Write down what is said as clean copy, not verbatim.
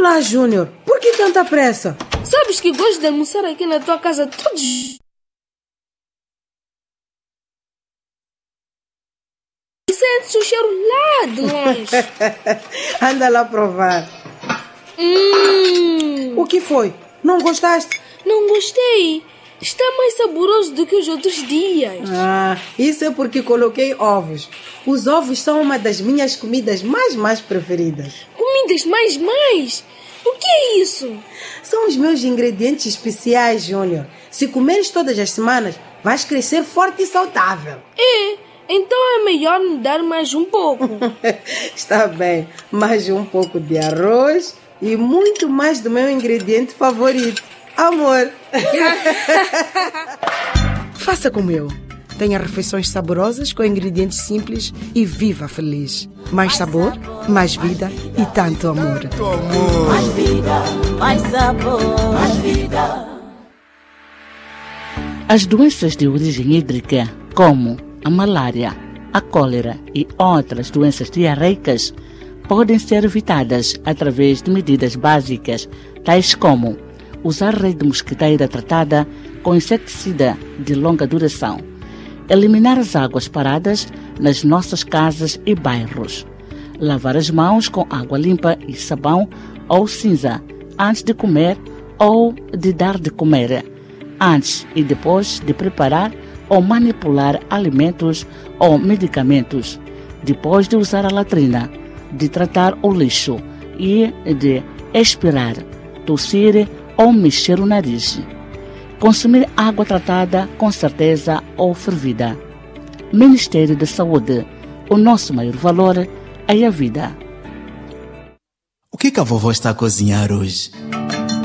Olá, Júnior. Por que tanta pressa? Sabes que gosto de almoçar aqui na tua casa todos. Sente-se o cheiro lá de longe. Anda lá provar. O que foi? Não gostaste? Não gostei. Está mais saboroso do que os outros dias. Isso é porque coloquei ovos. Os ovos são uma das minhas comidas mais preferidas. Comidas mais? O que é isso? São os meus ingredientes especiais, Júnior. Se comeres todas as semanas, vais crescer forte e saudável. Então é melhor me dar mais um pouco. Está bem. Mais um pouco de arroz e muito mais do meu ingrediente favorito. Amor. Faça como eu. Tenha refeições saborosas com ingredientes simples e viva feliz. Mais sabor, mais vida e tanto amor. Mais vida, mais sabor, mais vida. As doenças de origem hídrica, como a malária, a cólera e outras doenças diarreicas, podem ser evitadas através de medidas básicas, tais como usar rede mosquiteira tratada com inseticida de longa duração, eliminar as águas paradas nas nossas casas e bairros, lavar as mãos com água limpa e sabão ou cinza antes de comer ou de dar de comer, antes e depois de preparar ou manipular alimentos ou medicamentos, depois de usar a latrina, de tratar o lixo e de expirar, tossir ou mexer o nariz. Consumir água tratada com certeza ou fervida. Ministério da Saúde. O nosso maior valor é a vida. O que a vovó está a cozinhar hoje?